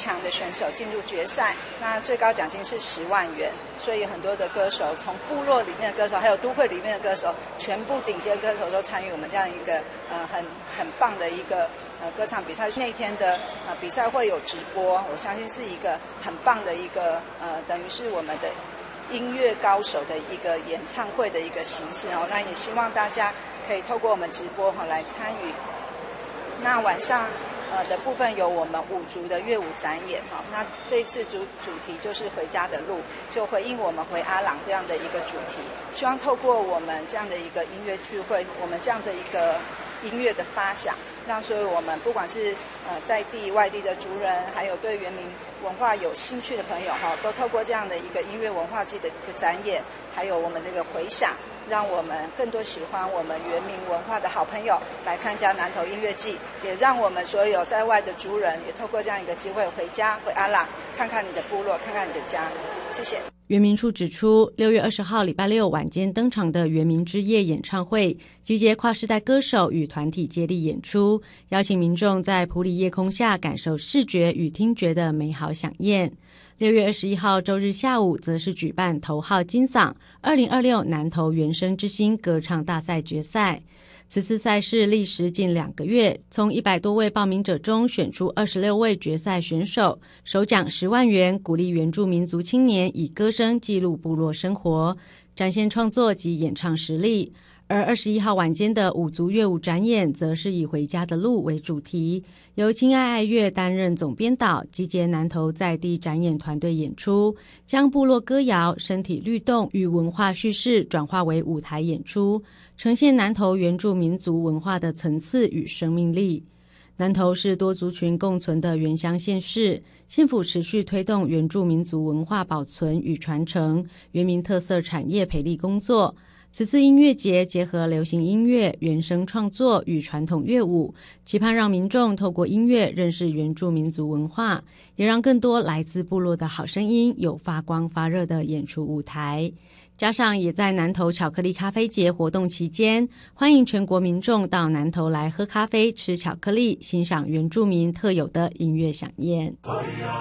强的选手进入决赛，那最高奖金是10万元，所以很多的歌手，从部落里面的歌手，还有都会里面的歌手，全部顶尖歌手都参与我们这样一个很棒的一个歌唱比赛。那一天的比赛会有直播，我相信是一个很棒的一个等于是我们的音乐高手的一个演唱会的一个形式哦。那也希望大家可以透过我们直播来参与。那晚上的部分有我们5族的乐舞展演哈，那这一次主题就是回家的路，就回应我们回阿朗这样的一个主题，希望透过我们这样的一个音乐聚会，我们这样的一个音乐的发想，让所有我们不管是在地外地的族人，还有对原民文化有兴趣的朋友哈，都透过这样的一个音乐文化季的一个展演，还有我们这个回响，让我们更多喜欢我们原民文化的好朋友来参加南投音乐季，也让我们所有在外的族人也透过这样一个机会回家回阿朗，看看你的部落，看看你的家。谢谢。 原民处指出，6月20号礼拜六晚间登场的原民之夜演唱会，集结跨世代歌手与团体接力演出，邀请民众在普里夜空下感受视觉与听觉的美好飨宴。6月21号周日下午，则是举办头号金嗓2026南投原声之星歌唱大赛决赛。此次赛事历时近2个月，从100多位报名者中选出26位决赛选手，首奖10万元，鼓励原住民族青年以歌声记录部落生活，展现创作及演唱实力。而21号晚间的5族乐舞展演则是以回家的路为主题，由亲爱爱乐担任总编导，集结南投在地展演团队演出，将部落歌谣、身体律动与文化叙事转化为舞台演出，呈现南投原住民族文化的层次与生命力。南投是多族群共存的原乡县市，县府持续推动原住民族文化保存与传承、原民特色产业培力工作。此次音乐节结合流行音乐、原声创作与传统乐舞，期盼让民众透过音乐认识原住民族文化，也让更多来自部落的好声音有发光发热的演出舞台。加上也在南投巧克力咖啡节活动期间，欢迎全国民众到南投来喝咖啡、吃巧克力，欣赏原住民特有的音乐飨宴。